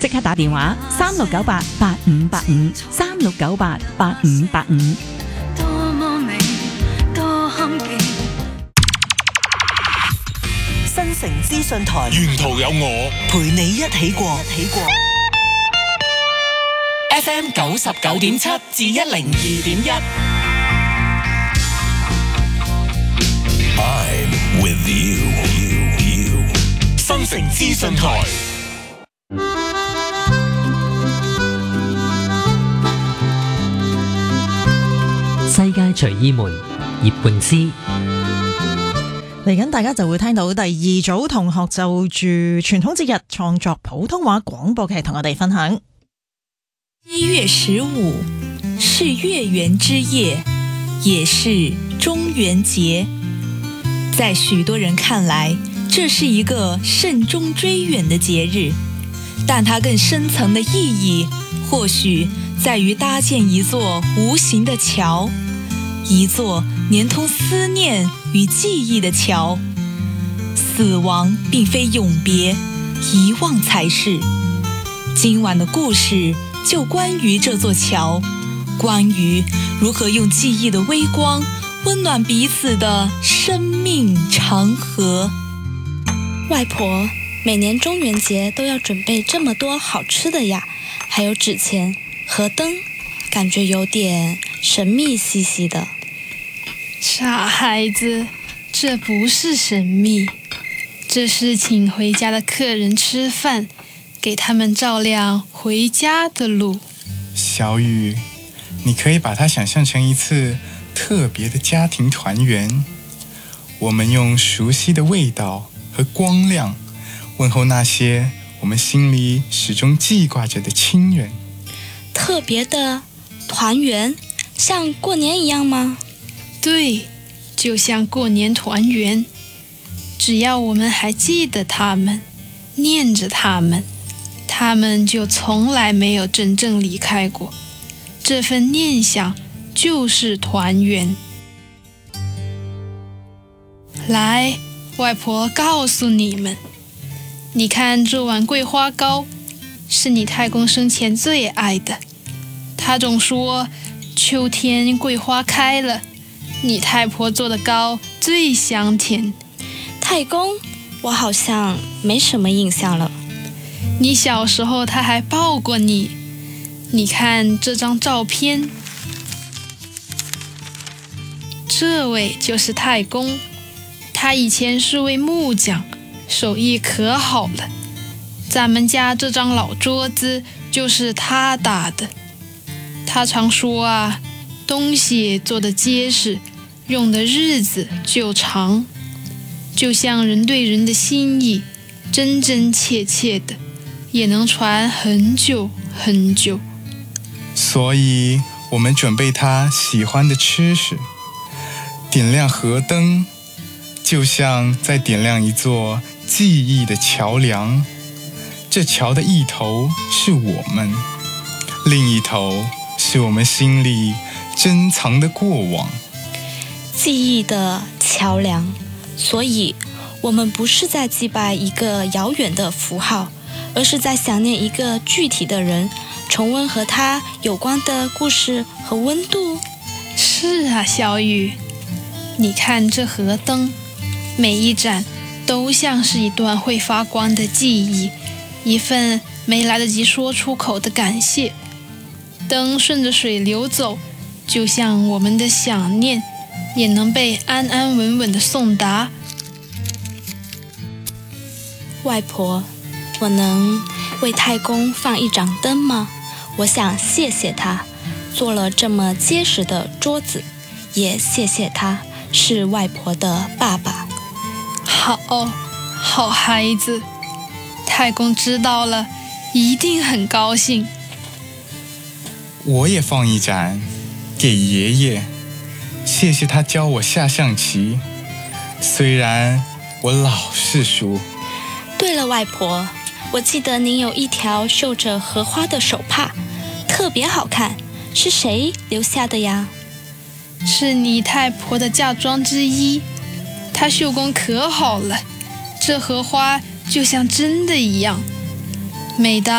刻打電話36988585，36988585。 多麼美，多堪記。 新城資訊台， 沿途有我陪你一起過。 FM 99.7至102.1。I'm with you。新城資訊台。 世界隨意門葉冠之。 嚟緊大家就會聽到第二組同學就住傳統節日創作普通話廣播劇同我哋分享。 1月15是月圓之夜，也是中元節。在許多人看來，這是一個慎終追遠的節日，但它更深層的意義，或許在於搭建一座無形的橋，一座連通思念與記憶的橋。死亡並非永別，遺忘才是。今晚的故事就關於這座橋，關於如何用記憶的微光溫暖彼此的生命長河。 外婆，每年中元節都要準備這麼多好吃的呀，還有紙錢、河燈，感覺有點神秘兮兮的。 傻孩子，這不是神秘，這是請回家的客人吃飯，給他們照亮回家的路。 小雨，你可以把它想象成一次特別的家庭團圓，我們用熟悉的味道和光亮問候那些我們心裡始終記掛着的親人。 特別的團圓，像過年一樣嗎？ 對，就像過年團圓，只要我們還記得他們，念着他們，他們就從來沒有真正離開過。這份念想就是團圓。來，外婆告訴你們，你看這碗桂花糕，是你太公生前最愛的。他總說，秋天桂花開了，你太婆做的糕最香甜。 太公，我好像沒什麼印象了。 你小時候他還抱過你。你看這張照片，這位就是太公，他以前是位木匠，手藝可好了。咱們家這張老桌子就是他打的。他常說啊，東西做得結實，用的日子就長，就像人對人的心意，真真切切的，也能傳很久很久。 所以我們準備他喜歡的吃食，點亮河燈，就像在點亮一座記憶的橋樑。這橋的一頭是我們，另一頭是我們心裡珍藏的過往。 記憶的橋樑，所以我們不是在祭拜一個遙遠的符號，而是在想念一個具體的人，重溫和他有關的故事和溫度。 是啊，小雨，你看這河燈，每一盞都像是一段會發光的記憶，一份沒來得及說出口的感謝。燈順着水流走，就像我們的想念，也能被安安穩穩的送達。 外婆，我能為太公放一盞燈嗎？我想謝謝他做了這麼結實的桌子，也謝謝他是外婆的爸爸。 好孩子，太公知道了一定很高興。 我也放一盞給爺爺，謝謝他教我下象棋，雖然我老是輸。 對了，外婆，我記得您有一條繡着荷花的手帕，特別好看，是誰留下的呀？ 是你太婆的嫁妝之一，她繡工可好了，這荷花就像真的一樣。每當